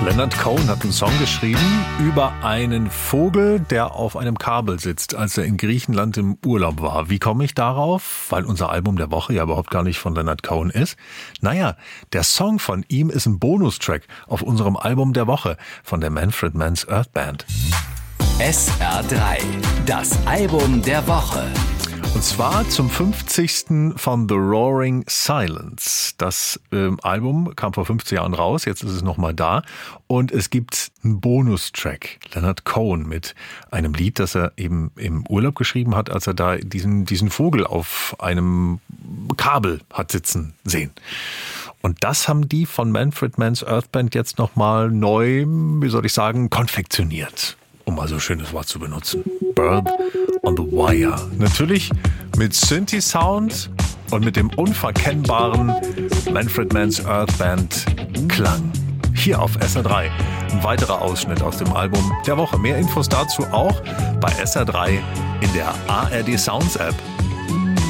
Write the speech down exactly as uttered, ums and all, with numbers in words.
Leonard Cohen hat einen Song geschrieben über einen Vogel, der auf einem Kabel sitzt, als er in Griechenland im Urlaub war. Wie komme ich darauf? Weil unser Album der Woche ja überhaupt gar nicht von Leonard Cohen ist. Naja, der Song von ihm ist ein Bonustrack auf unserem Album der Woche von der Manfred Mann's Earth Band. S R drei, das Album der Woche. Und zwar zum fünfzigsten von The Roaring Silence. Das ähm, Album kam vor fünfzig Jahren raus, jetzt ist es nochmal da. Und es gibt einen Bonustrack, Leonard Cohen, mit einem Lied, das er eben im Urlaub geschrieben hat, als er da diesen, diesen Vogel auf einem Kabel hat sitzen sehen. Und das haben die von Manfred Mann's Earth Band jetzt nochmal neu, wie soll ich sagen, konfektioniert. Um mal so ein schönes Wort zu benutzen. Bird on the Wire. Natürlich mit Synthi-Sound und mit dem unverkennbaren Manfred Mann's Earth Band Klang. Hier auf S R drei. Ein weiterer Ausschnitt aus dem Album der Woche. Mehr Infos dazu auch bei S R drei in der A R D Sounds App.